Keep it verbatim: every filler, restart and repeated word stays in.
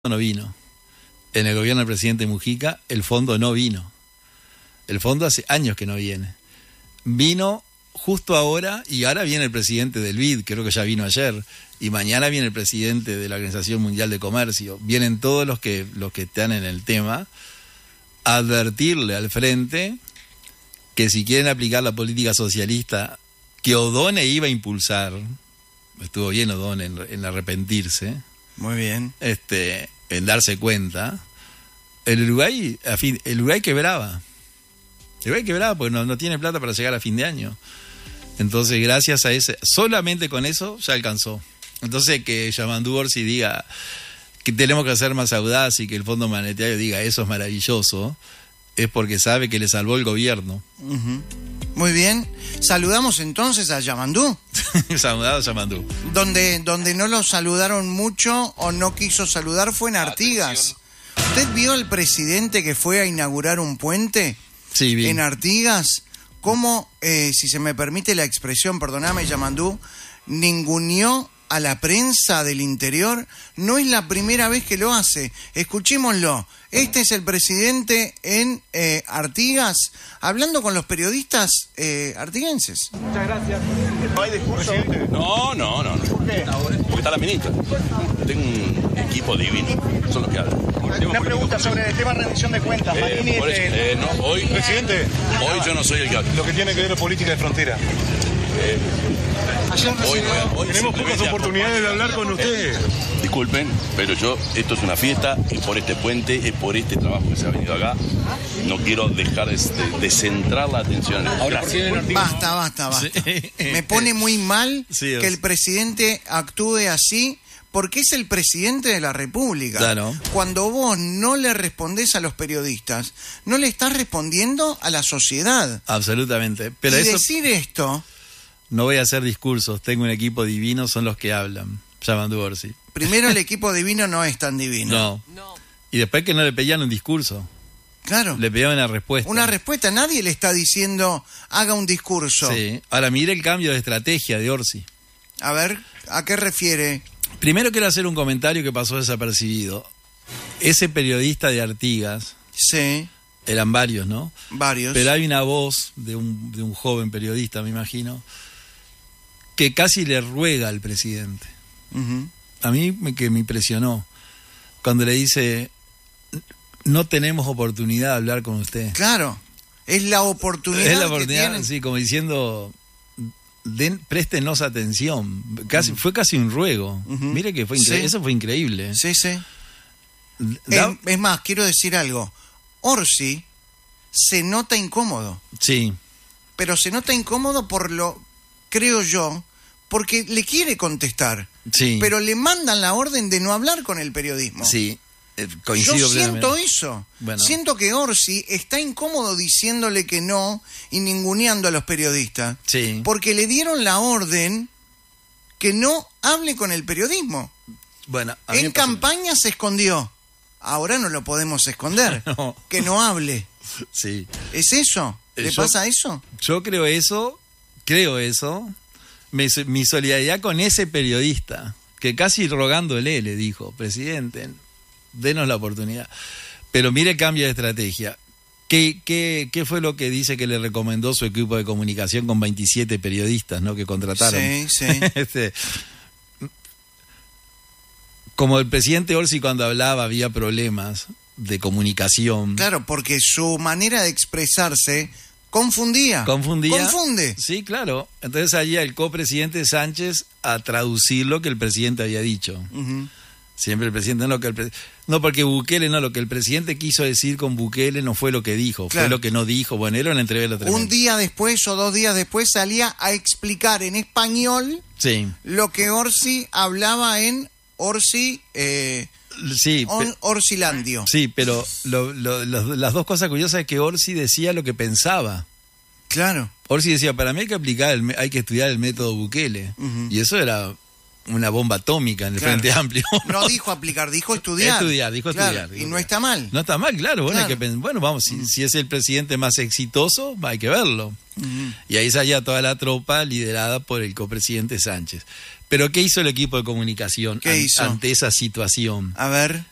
no vino. En el gobierno del presidente Mujica, el fondo no vino. El fondo hace años que no viene. Vino justo ahora, y ahora viene el presidente del B I D, creo que ya vino ayer, y mañana viene el presidente de la Organización Mundial de Comercio. Vienen todos los que, los que están en el tema a advertirle al frente que si quieren aplicar la política socialista que O'Donnell iba a impulsar, estuvo bien O'Donnell en, en arrepentirse, muy bien, este, en darse cuenta, el Uruguay, a fin, el Uruguay quebraba. El Uruguay quebraba porque no, no tiene plata para llegar a fin de año. Entonces, gracias a ese, solamente con eso ya alcanzó. Entonces, que Yamandú Orsi diga que tenemos que ser más audaz y que el Fondo Monetario diga eso es maravilloso, es porque sabe que le salvó el gobierno. Uh-huh. Muy bien. Saludamos entonces a Yamandú. Saludado a Yamandú. Donde, donde no lo saludaron mucho o no quiso saludar fue en Artigas. ¿Usted vio al presidente que fue a inaugurar un puente? Sí, vi. En Artigas. ¿Cómo, eh, si se me permite la expresión, perdóname, Yamandú, ninguneó a la prensa del interior? No es la primera vez que lo hace. Escuchémoslo. Este es el presidente en eh, Artigas, hablando con los periodistas eh, artiguenses. Muchas gracias. ¿No hay discurso? No, no, no. no. ¿Por qué? Porque está la ministra. Tengo un equipo divino. Son los que hablan. Una pregunta sobre el tema de rendición de cuentas. Eh, Manini, por eso, eh, eh, no, hoy, Presidente, hoy yo no soy el que habla. lo que tiene que ver con política de frontera. Eh, ayer hoy, recibió- hoy, hoy Tenemos pocas simplemente oportunidades de hablar con ustedes. Disculpen, pero yo, esto es una fiesta y por este puente, y por este trabajo que se ha venido acá, no quiero dejar de, de- de centrar la atención. Ahora, Basta, basta, basta. Sí. Me pone muy mal Sí, que el presidente actúe así, porque es el presidente de la República. Claro. Cuando vos no le respondés a los periodistas, no le estás respondiendo a la sociedad. Absolutamente. Pero y eso, decir esto, no voy a hacer discursos, tengo un equipo divino, son los que hablan. Yamandú Orsi. primero el equipo divino no es tan divino. No. Y después que no le pedían un discurso, Claro. le pedían una respuesta. Una respuesta, nadie le está diciendo haga un discurso. Sí. Ahora mire el cambio de estrategia de Orsi. A ver, ¿a qué refiere? Primero quiero hacer un comentario que pasó desapercibido. Ese periodista de Artigas, Sí, eran varios, ¿no? varios. Pero hay una voz de un, de un joven periodista, me imagino, que casi le ruega al presidente. Ujú. A mí me, que me impresionó cuando le dice, no tenemos oportunidad de hablar con usted. Claro, es la oportunidad, Es la que oportunidad, tienen. sí, como diciendo, den, préstenos atención. Casi, Fue casi un ruego. Ujú. Mire que fue incre- Sí. eso fue increíble. Sí, sí. Da- Es, es más, quiero decir algo. Orsi se nota incómodo, sí, pero se nota incómodo por lo, creo yo, porque le quiere contestar, sí, pero le mandan la orden de no hablar con el periodismo. sí, eh, Yo coincido siento plenamente. eso. Bueno. Siento que Orsi está incómodo diciéndole que no y ninguneando a los periodistas, Sí. porque le dieron la orden que no hable con el periodismo. Bueno, a mí me En pasó- campaña se escondió. Ahora no lo podemos esconder. No. Que no hable. Sí. ¿Es eso? Eh, ¿Le yo- pasa eso? Yo creo eso, creo eso. Mi, mi solidaridad con ese periodista, que casi rogándole le dijo, presidente, denos la oportunidad. Pero mire el cambio de estrategia. ¿Qué, qué, ¿Qué fue lo que dice que le recomendó su equipo de comunicación con veintisiete periodistas, ¿no?, que contrataron? Sí, sí. Este, como el presidente Orsi cuando hablaba había problemas de comunicación. Claro, porque su manera de expresarse confundía. Confundía. Confunde. Sí, claro. Entonces allí el copresidente Sánchez a traducir lo que el presidente había dicho. Ujú. Siempre el presidente, no lo que el pre- no porque Bukele, no, lo que el presidente quiso decir con Bukele no fue lo que dijo, Claro. fue lo que no dijo. Bueno, era una entrevista tremenda. Un día después o dos días después salía a explicar en español Sí, lo que Orsi hablaba en Orsi, eh, sí, pe- on- Orsilandio. sí, pero lo- lo- lo- las dos cosas curiosas es que Orsi decía lo que pensaba. Claro. Orsi decía, para mí hay que aplicar, el, me- hay que estudiar el método Bukele. Ujú. Y eso era una bomba atómica en el Claro. Frente Amplio. No dijo aplicar, dijo estudiar. Estudiar, dijo Claro, estudiar, dijo y no estudiar. está mal. No está mal, claro. Bueno, Claro. hay que pen- bueno vamos, si, si es el presidente más exitoso, hay que verlo. Ujú. Y ahí salía toda la tropa liderada por el copresidente Sánchez. Pero ¿qué hizo el equipo de comunicación ¿Qué an- hizo? ante esa situación? A ver.